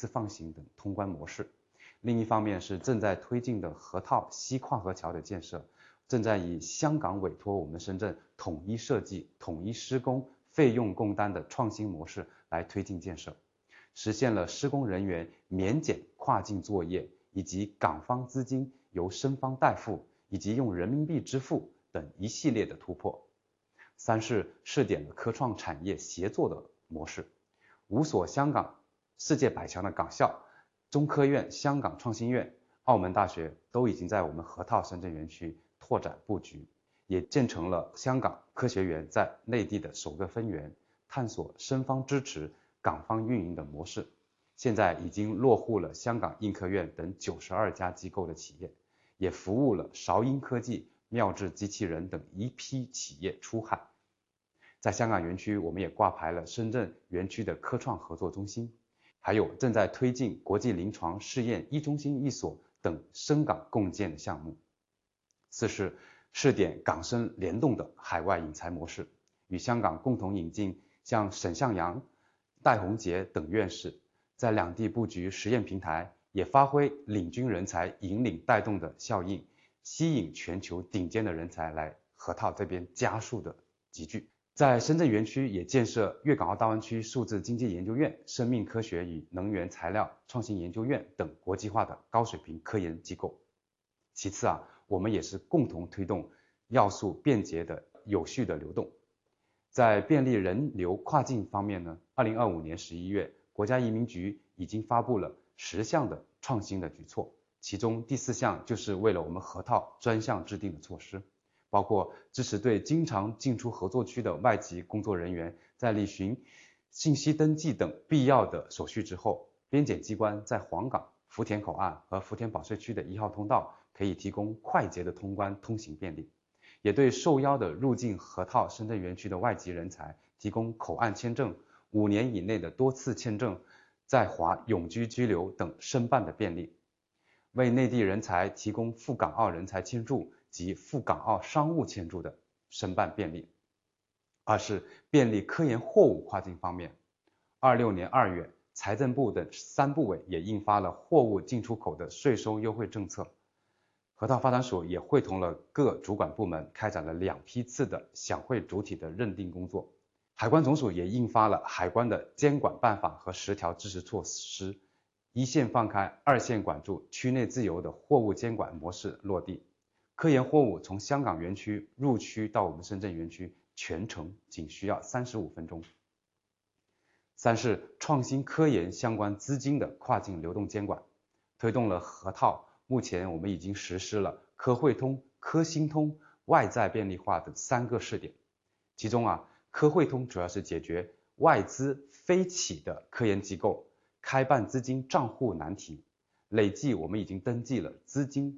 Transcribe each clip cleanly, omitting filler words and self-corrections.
次放行等通关模式。另一方面是正在推进的河套西跨河桥的建设，正在以香港委托我们深圳统一设计、统一施工、费用共担的创新模式来推进建设，实现了施工人员免检跨境作业，以及港方资金由深方代付，以及用人民币支付等一系列的突破。三是试点了科创产业协作的模式，5所香港世界100强的港校，中科院、香港创新院、澳门大学都已经在我们河套深圳园区拓展布局，也建成了香港科学园在内地的首个分园，探索深方支持、港方运营的模式。现在已经落户了香港印科院等92家机构的企业，也服务了韶音科技、妙智机器人等一批企业出海。在香港园区，我们也挂牌了深圳园区的科创合作中心，还有正在推进国际临床试验1中心1所等深港共建的项目。四是试点港深联动的海外引才模式，与香港共同引进像沈向洋、戴宏杰等院士，在两地布局实验平台，也发挥领军人才引领带动的效应，吸引全球顶尖的人才来河套这边加速的集聚。在深圳园区也建设粤港澳大湾区数字经济研究院、生命科学与能源材料创新研究院等国际化的高水平科研机构。其次我们也是共同推动要素便捷的有序的流动。在便利人流跨境方面呢，2025年11月，国家移民局已经发布了10项的创新的举措，其中第4项就是为了我们河套专项制定的措施，包括支持对经常进出合作区的外籍工作人员在履行信息登记等必要的手续之后，边检机关在黄港、福田口岸和福田保税区的1号通道可以提供快捷的通关通行便利，也对受邀的入境河套深圳园区的外籍人才提供口岸签证、5年以内的多次签证、在华永居居留等申办的便利，为内地人才提供赴港澳人才签注及赴港澳商务签注的申办便利。二是便利科研货物跨境方面，26年2月，财政部等3部委也印发了货物进出口的税收优惠政策。河套发展署也会同了各主管部门开展了2批次的享会主体的认定工作。海关总署也印发了海关的监管办法和10条支持措施，一线放开，二线管住，区内自由的货物监管模式落地。科研货物从香港园区入区到我们深圳园区全程仅需要35分钟。三是创新科研相关资金的跨境流动监管，推动了河套。目前我们已经实施了科汇通、科新通、外债便利化的3个试点，其中科汇通主要是解决外资非企的科研机构开办资金账户难题，累计我们已经登记了资金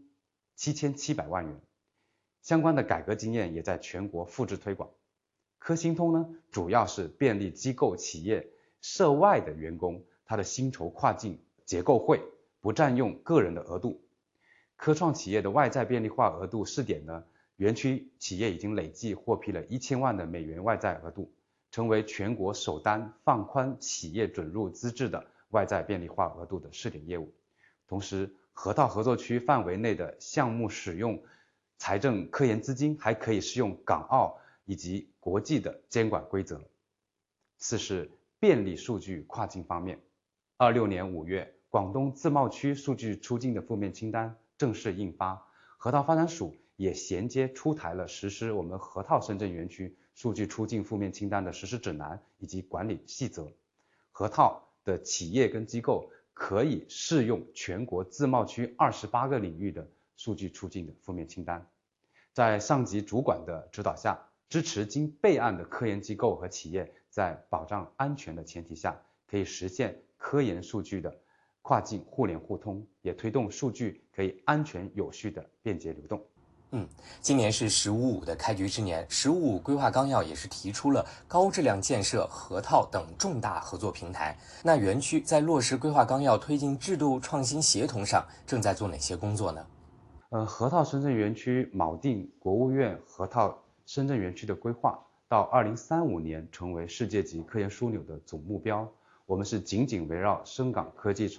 7700万元，相关的改革经验也在全国复制推广。科新通呢，主要是便利机构企业涉外的员工他的薪酬跨境结构汇，不占用个人的额度。科创企业的外债便利化额度试点呢，园区企业已经累计获批了1000万的美元外债额度，成为全国首单放宽企业准入资质的外债便利化额度的试点业务。同时，河套合作区范围内的项目使用财政科研资金还可以适用港澳以及国际的监管规则。四是便利数据跨境方面，26年5月，广东自贸区数据出境的负面清单正式印发，河套发展署也衔接出台了实施我们河套深圳园区数据出境负面清单的实施指南以及管理细则。河套的企业跟机构可以适用全国自贸区28个领域的数据出境的负面清单。在上级主管的指导下，支持经备案的科研机构和企业在保障安全的前提下，可以实现科研数据的跨境互联互通，也推动数据可以安全有序的便捷流动。 今年是“15+5”的开局之年，“15+5”规划纲要也是提出了高质量建设河套等重大合作平台。那园区在落实规划纲要、推进制度创新协同上正在做哪些工作呢？ 河套深圳园区锚定国务院河套深圳园区的规划，到2035年成为世界级科研枢纽的总目标。我们是紧紧围绕深港科技